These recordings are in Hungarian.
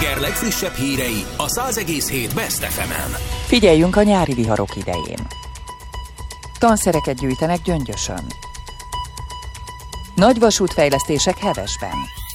Eger legfrissebb hírei a 100,7 Best FM-en. Figyeljünk a nyári viharok idején. Tanszereket gyűjtenek Gyöngyösön. Nagy vasútfejlesztések Hevesben.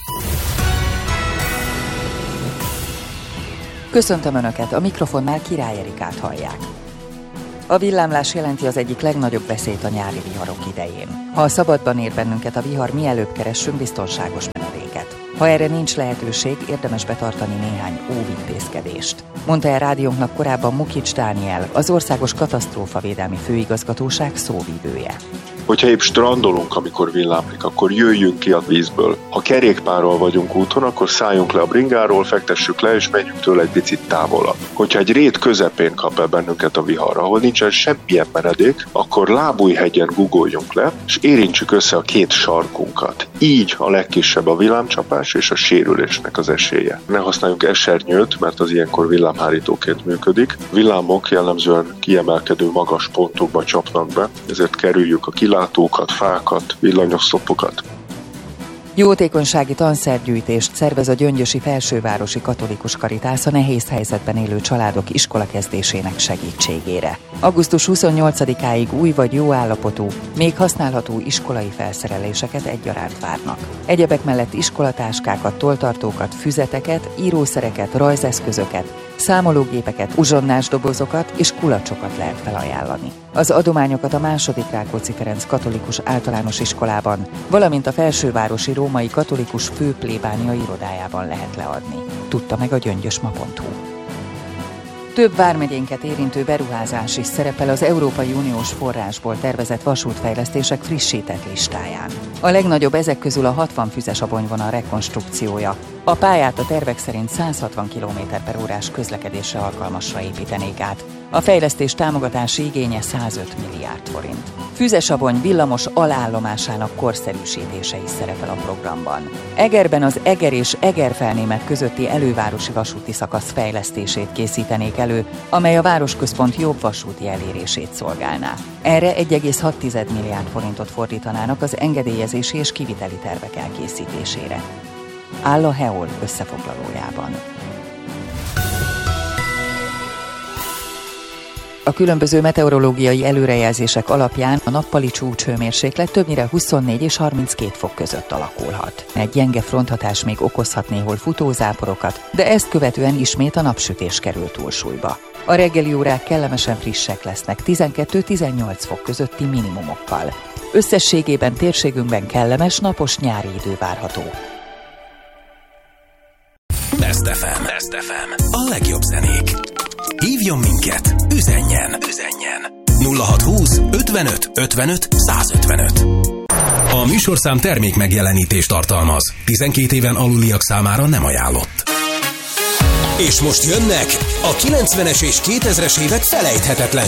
Köszöntöm Önöket, a mikrofonnál Király Erikát hallják. A villámlás jelenti az egyik legnagyobb veszélyt a nyári viharok idején. Ha a szabadban ér bennünket a vihar, mielőbb keressünk biztonságos menedéket. Ha erre nincs lehetőség, érdemes betartani néhány óvintézkedést. Mondta el rádiónknak korábban Mukics Dániel, az Országos Katasztrófavédelmi Főigazgatóság szóvivője. Hogyha épp strandolunk, amikor villámlik, akkor jöjjünk ki a vízből. Ha kerékpárral vagyunk úton, akkor szálljunk le a bringáról, fektessük le, és menjünk tőle egy picit távolabb. Hogyha egy rét közepén kap el bennünket a vihar, ahol nincsen semmilyen menedék, akkor Lábújhegyen guggoljunk le, és érintsük össze a két sarkunkat. Így a legkisebb a villámcsapás és a sérülésnek az esélye. Ne használjunk esernyőt, mert az ilyenkor villámhárítóként működik. Villámok jellemzően kiemelkedő magas pontokba csapnak be, ezért kerüljük a kilátókat, fákat, villanyoszlopokat. Jótékonysági tanszergyűjtést szervez a Gyöngyösi Felsővárosi Katolikus Karitász a nehéz helyzetben élő családok iskolakezdésének segítségére. Augusztus 28-áig új vagy jó állapotú, még használható iskolai felszereléseket egyaránt várnak. Egyebek mellett iskolatáskákat, tolltartókat, füzeteket, írószereket, rajzeszközöket, számológépeket, uzsonnás dobozokat és kulacsokat lehet felajánlani. Az adományokat a II. Rákóczi Ferenc Katolikus Általános Iskolában, valamint a Felsővárosi Római Katolikus Főplébánia irodájában lehet leadni. Tudta meg a gyöngyösma.hu. Több vármegyénket érintő beruházás is szerepel az Európai Uniós forrásból tervezett vasútfejlesztések frissített listáján. A legnagyobb ezek közül a 60 füzes abonyvonal rekonstrukciója. A pályát a tervek szerint 160 km/h közlekedésre alkalmasra építenék át. A fejlesztés támogatási igénye 105 milliárd forint. Füzesabony villamos alállomásának korszerűsítése is szerepel a programban. Egerben az Eger és Eger-Felnémet közötti elővárosi vasúti szakasz fejlesztését készítenék elő, amely a városközpont jobb vasúti elérését szolgálná. Erre 1,6 milliárd forintot fordítanának az engedélyezési és kiviteli tervek elkészítésére. Áll a HEOL összefoglalójában. A különböző meteorológiai előrejelzések alapján a nappali csúcshőmérséklet többnyire 24 és 32 fok között alakulhat. Egy gyenge fronthatás még okozhat néhol futózáporokat, de ezt követően ismét a napsütés kerül túlsúlyba. A reggeli órák kellemesen frissek lesznek 12-18 fok közötti minimumokkal. Összességében térségünkben kellemes napos nyári idő várható. Best FM. A legjobb zenék. Hívjon minket, üzenjen. 0620 55 55 155. A műsorszám termék megjelenítést tartalmaz. 12 éven aluliak számára nem ajánlott. És most jönnek a 90-es és 2000-es évek felejthetetlen